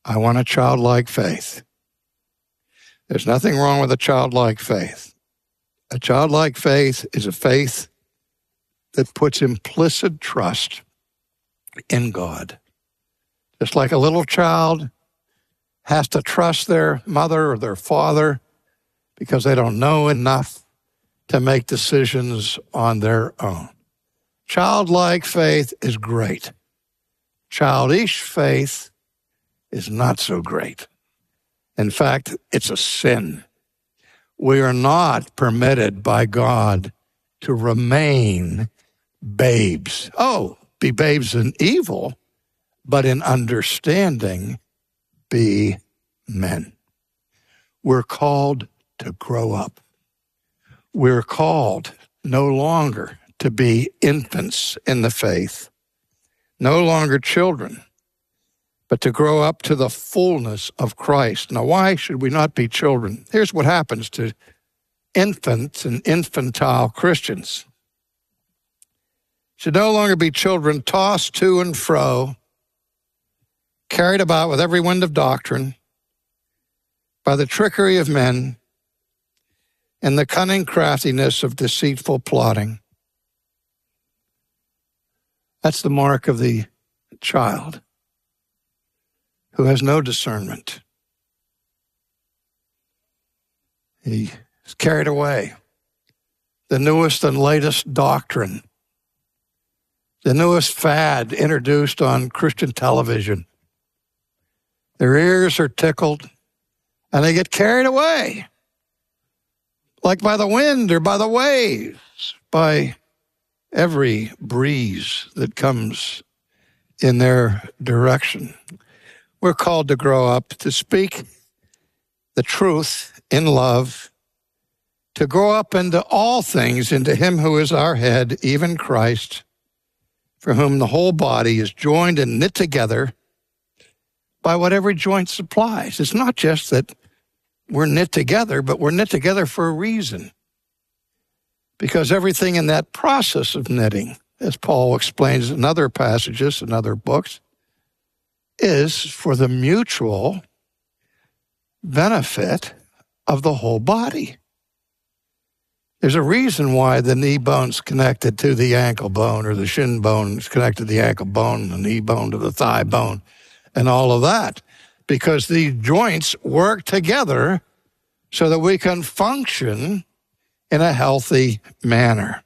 I want a childlike faith. There's nothing wrong with a childlike faith. A childlike faith is a faith that puts implicit trust in God. Just like a little child has to trust their mother or their father because they don't know enough to make decisions on their own. Childlike faith is great. Childish faith is not so great. In fact, it's a sin. We are not permitted by God to remain babes. Oh, be babes in evil, but in understanding, be men. We're called to grow up. We're called no longer to be infants in the faith, no longer children, but to grow up to the fullness of Christ. Now, why should we not be children? Here's what happens to infants and infantile Christians. Should no longer be children tossed to and fro, carried about with every wind of doctrine, by the trickery of men and the cunning craftiness of deceitful plotting. That's the mark of the child who has no discernment. He is carried away. The newest and latest doctrine, the newest fad introduced on Christian television. Their ears are tickled, and they get carried away, like by the wind or by the waves, by every breeze that comes in their direction. We're called to grow up, to speak the truth in love, to grow up into all things, into him who is our head, even Christ, for whom the whole body is joined and knit together by what every joint supplies. It's not just that we're knit together, but we're knit together for a reason. Because everything in that process of knitting, as Paul explains in other passages and other books, is for the mutual benefit of the whole body. There's a reason why the knee bone's connected to the ankle bone, or the shin bone is connected to the ankle bone, the knee bone to the thigh bone, and all of that. Because these joints work together so that we can function in a healthy manner.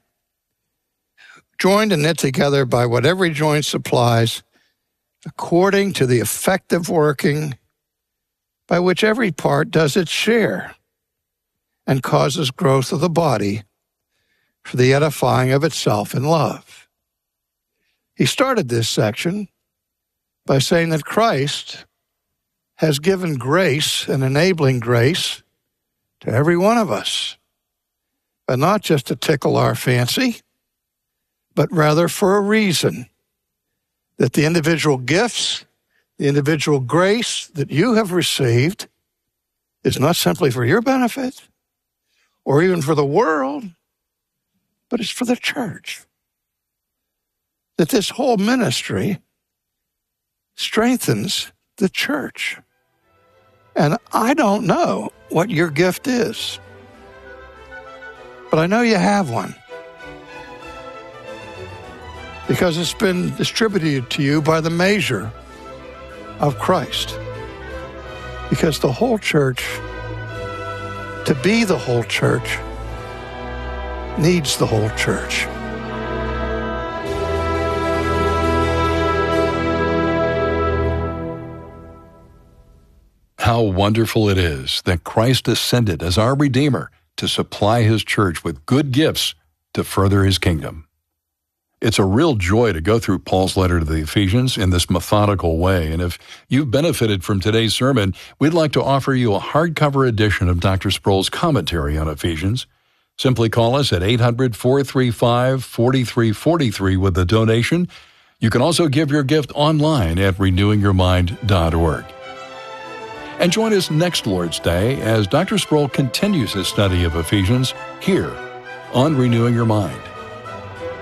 Joined and knit together by what every joint supplies, according to the effective working by which every part does its share and causes growth of the body for the edifying of itself in love. He started this section by saying that Christ has given grace and enabling grace to every one of us, but not just to tickle our fancy, but rather for a reason, that the individual gifts, the individual grace that you have received is not simply for your benefit or even for the world, but it's for the church. That this whole ministry strengthens the church. And I don't know what your gift is, but I know you have one, because it's been distributed to you by the measure of Christ. Because the whole church, to be the whole church, needs the whole church. How wonderful it is that Christ ascended as our Redeemer to supply His church with good gifts to further His kingdom. It's a real joy to go through Paul's letter to the Ephesians in this methodical way. And if you've benefited from today's sermon, we'd like to offer you a hardcover edition of Dr. Sproul's commentary on Ephesians. Simply call us at 800-435-4343 with a donation. You can also give your gift online at renewingyourmind.org. And join us next Lord's Day as Dr. Sproul continues his study of Ephesians here on Renewing Your Mind.